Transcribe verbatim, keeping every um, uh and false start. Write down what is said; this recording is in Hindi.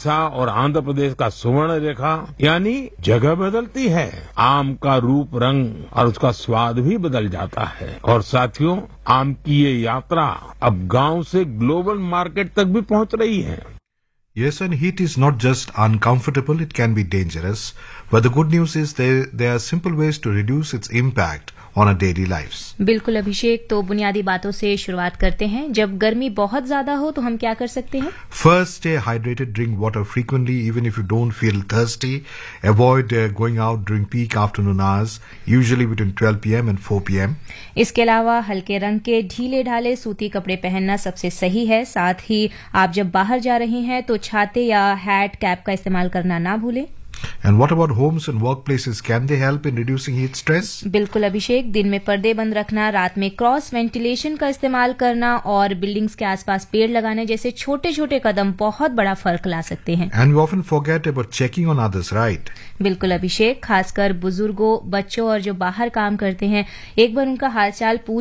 ओडिशा और आंध्र प्रदेश का स्वर्ण रेखा यानी जगह बदलती है, आम का रूप रंग और उसका स्वाद भी बदल जाता है। और साथियों, आम की ये यात्रा अब गांव से ग्लोबल मार्केट तक भी पहुंच रही है। Yes, and heat is not just uncomfortable, it can be dangerous. But the good news is there, there are simple ways to reduce its impact on our daily lives. बिल्कुल अभिषेक, तो बुनियादी बातों से शुरुआत करते हैं। जब गर्मी बहुत ज्यादा हो तो हम क्या कर सकते हैं? First, stay hydrated, drink water frequently even if you don't feel thirsty. Avoid uh, going out during peak afternoon hours, usually between twelve p.m. and four p.m. इसके अलावा हल्के रंग के ढीले ढाले सूती कपड़े पहनना सबसे सही है। साथ ही आप जब बाहर जा रहे हैं तो छाते या हैट कैप का इस्तेमाल करना ना भूलें। And what about homes and workplaces? Can they help in reducing heat stress? बिल्कुल अभिषेक, दिन में पर्दे बंद रखना, रात में क्रॉस वेंटिलेशन का इस्तेमाल करना और बिल्डिंग्स के आसपास पेड़ लगाने जैसे छोटे छोटे कदम बहुत बड़ा फर्क ला सकते हैं। And we often forget about checking on others, right? बिल्कुल अभिषेक, खासकर बुजुर्गों, बच्चों और जो बाहर काम करते हैं, एक बार उनका हालचाल पूछ